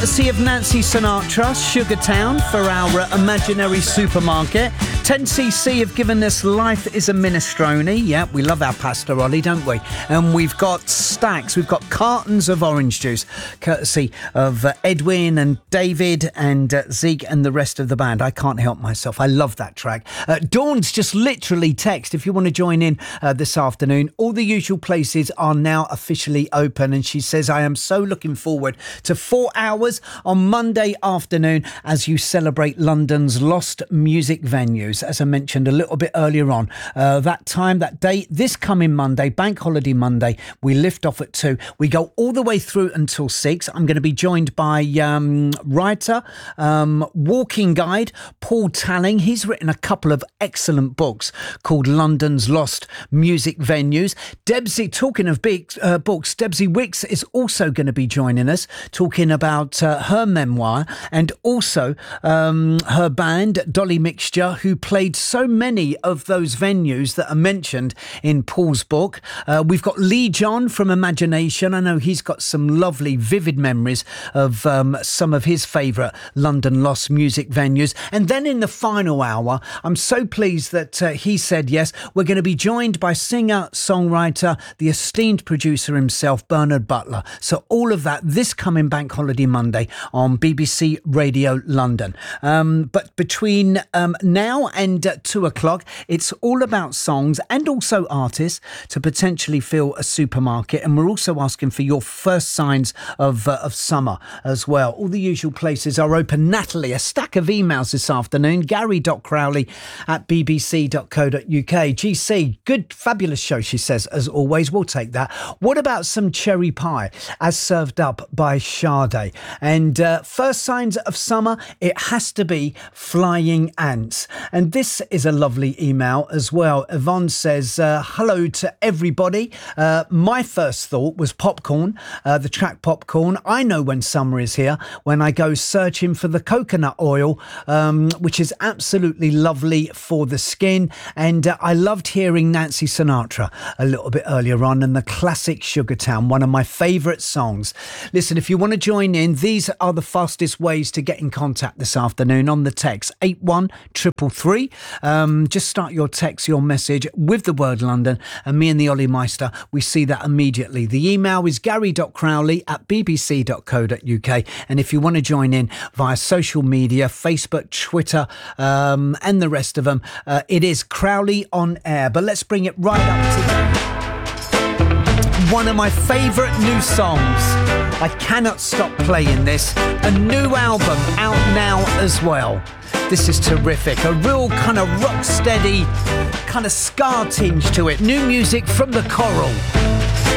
Courtesy of Nancy Sinatra, Sugartown for our imaginary supermarket. 10cc have given us Life is a Minestrone. Yeah, we love our pastoroli, don't we? And we've got stacks, we've got cartons of orange juice, courtesy of Edwin and David and Zeke and the rest of the band. I can't help myself. I love that track. Dawn's just literally text if you want to join in this afternoon. All the usual places are now officially open, and she says, I am so looking forward to 4 hours on Monday afternoon as you celebrate London's lost music venues. As I mentioned a little bit earlier on, that time, that date, this coming Monday, Bank Holiday Monday, we lift off at 2. We go all the way through until 6. I'm going to be joined by writer, walking guide, Paul Talling. He's written a couple of excellent books called London's Lost Music Venues. Debsy, talking of big books, Debsy Wicks is also going to be joining us, talking about her memoir and also her band, Dolly Mixture, who played so many of those venues that are mentioned in Paul's book. We've got Lee John from Imagination. I know he's got some lovely, vivid memories of some of his favourite London lost music venues. And then in the final hour, I'm so pleased that he said yes. We're going to be joined by singer, songwriter, the esteemed producer himself, Bernard Butler. So all of that this coming Bank Holiday Monday on BBC Radio London. But between now and 2 o'clock, it's all about songs and also artists to potentially fill a supermarket. And we're also asking for your first signs of summer as well. All the usual places are open. Natalie, a stack of emails this afternoon. Gary.Crowley@bbc.co.uk. GC, good, fabulous show, she says, as always. We'll take that. What about some cherry pie as served up by Sade? And first signs of summer, it has to be flying ants. And this is a lovely email as well. Yvonne says, hello to everybody. My first thought was popcorn, the track Popcorn. I know when summer is here, when I go searching for the coconut oil, which is absolutely lovely for the skin. And I loved hearing Nancy Sinatra a little bit earlier on, and the classic Sugartown, one of my favourite songs. Listen, if you want to join in, these are the fastest ways to get in contact this afternoon on the text 81333. Just start your text, your message with the word London, and me and the Ollie Meister, we see that immediately. The email is gary.crowley@bbc.co.uk. And if you want to join in via social media, Facebook, Twitter, and the rest of them, it is Crowley on Air. But let's bring it right up to one of my favourite new songs. I cannot stop playing this. A new album out now as well. This is terrific. A real kind of rock steady, kind of ska tinge to it. New music from The Coral.